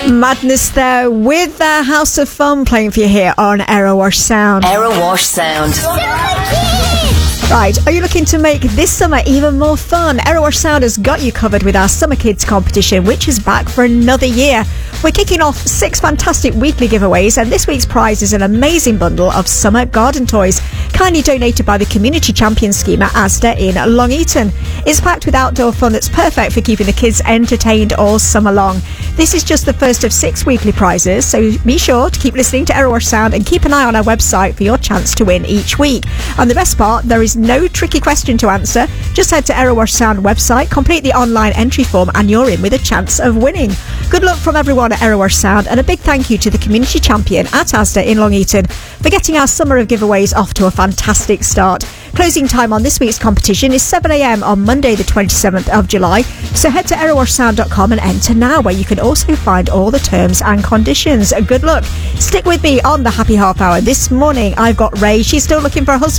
Madness there with the House of Fun playing for you here on Error Wash Sound. Error Wash Sound. Right, are you looking to make this summer even more fun? Error Wash Sound has got you covered with our Summer Kids competition, which is back for another year. We're kicking off 6 fantastic weekly giveaways, and this week's prize is an amazing bundle of summer garden toys, kindly donated by the Community Champion Scheme at Asda in Long Eaton. It's packed with outdoor fun that's perfect for keeping the kids entertained all summer long. This is just the first of 6 weekly prizes, so be sure to keep listening to Error Wash Sound and keep an eye on our website for your chance to win each week. And the best part, there is no tricky question to answer. Just head to Error Wash Sound website, complete the online entry form, and you're in with a chance of winning. Good luck from everyone at Error Wash Sound, and a big thank you to the Community Champion at Asda in Long Eaton for getting our summer of giveaways off to a fantastic start. Closing time on this week's competition is 7 a.m. on Monday the 27th of July, so head to errorwashsound.com and enter now, where you can also find all the terms and conditions. Good luck. Stick with me on the Happy Half Hour. This morning I've got Ray. She's still looking for a husband.